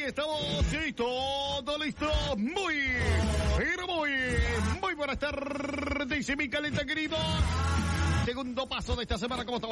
estamos, sí, todo listo. Muy buenas tardes, mi calenta querido. Segundo paso de esta semana, ¿cómo estamos?